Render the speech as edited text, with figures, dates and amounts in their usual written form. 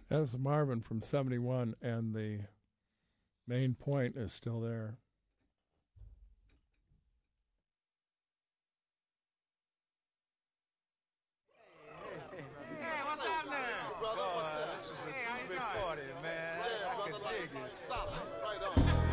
That's Marvin from 71, and the main point is still there. Hey, what's up now? Brother, what's up? This is a big party, man. Yeah, I brother, can dig like, it. stop. Right on.